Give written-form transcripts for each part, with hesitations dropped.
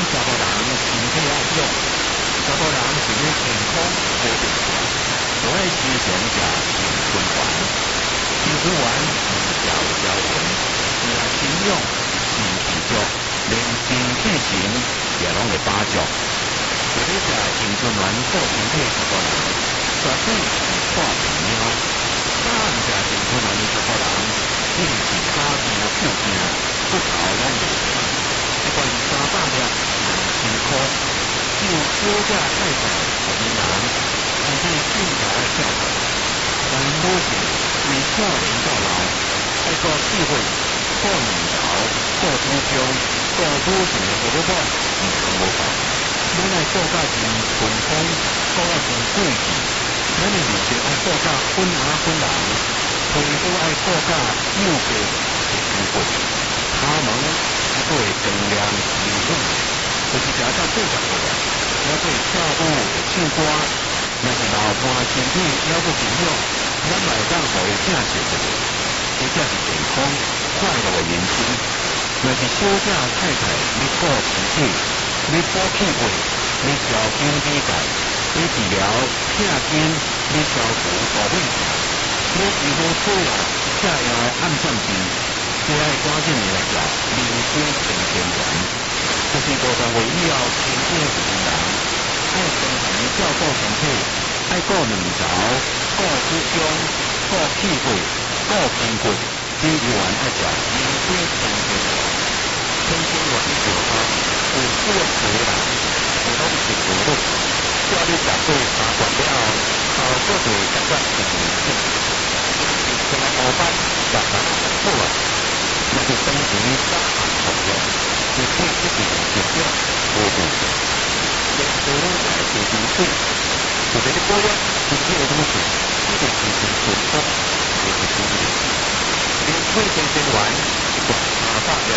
查甫人身体爱养，查甫人身体健康无病痛，就爱时常食青春丸。青春丸唔是调温，是来营养、是持续，连身体神也拢会把助。有咧食青春丸顾身体查甫人，绝对是破病猫。早暗食青春丸的查甫人，一定是脚筋啊、手筋啊、骨头拢袂痛。一罐300粒2,000块，只有小价菜菜互你人，身体更加爱健康。但女性为少年到老，爱顾智慧、顾面头、顾子宫、顾女性的荷尔蒙，唔通无够。咱爱顾甲真顺风，顾甲真贵气。咱的面色爱顾甲粉红粉红，皮肤爱顾甲幼白白光滑，头毛还佫会光亮柔软，就是食到40岁啊，还佫会跳舞会唱歌。若是老伴身体还佫健养，咱嘛会当互伊正常一个，这才是健康快乐的人生。若是小姐太太，你顾身体，你补气血，你消筋理解，你治疗痛经，你消除大胃病，你皮肤脆弱，才要暗算病，就爱赶紧来食人参清天丸。就是50岁以后身体的人，爱常常照顾身体，爱顾卵巢、顾子宫、顾气血、顾筋骨，你依然爱食人参清天丸。清天丸药效有适合的人，有拢是无论，叫你食过3罐了后，效果就会感觉更明显。就是从5班食6好啊，若是长时早晚服用，身体一定是着无病痛。连多拢来做流水，就是你保养身体的女性，一定是真顺风，袂是注意。连水清天丸一罐300粒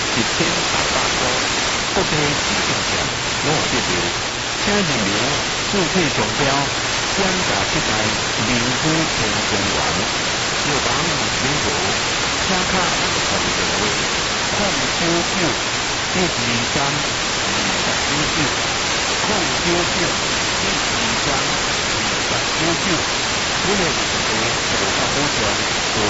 ，1300块，各地指定店拢有得卖。请认明注册商标，检查这台人参清天丸，药房请求，请卡互你电话：099-123-299。099-123-299，你的问题无法补偿。